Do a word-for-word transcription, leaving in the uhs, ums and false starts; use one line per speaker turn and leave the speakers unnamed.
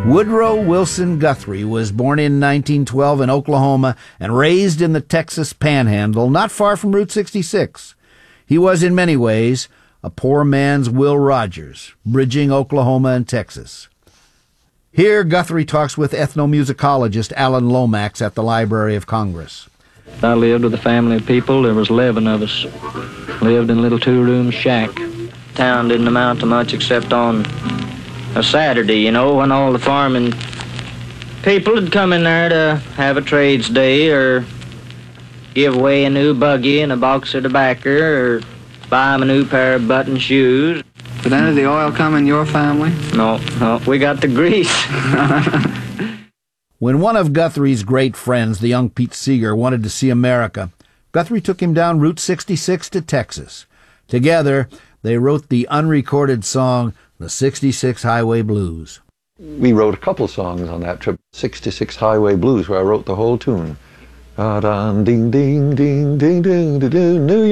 Woodrow Wilson Guthrie was born in nineteen twelve in Oklahoma and raised in the Texas Panhandle, not far from Route sixty-six. He was in many ways a poor man's Will Rogers, bridging Oklahoma and Texas. Here, Guthrie talks with ethnomusicologist Alan Lomax at the Library of Congress.
I lived with a family of people. There was eleven of us. Lived in a little two-room shack. Town didn't amount to much except on a Saturday, you know, when all the farming people would come in there to have a trades day or give away a new buggy and a box of tobacco or buy them a new pair of button shoes.
Did any of the oil come in your family?
No, no, we got the grease.
When one of Guthrie's great friends, the young Pete Seeger, wanted to see America, Guthrie took him down Route sixty-six to Texas. Together, they wrote the unrecorded song, The sixty-six Highway Blues.
We wrote a couple songs on that trip, sixty-six Highway Blues, where I wrote the whole tune. Ah, ding, ding, ding, ding, ding, ding, ding, New York.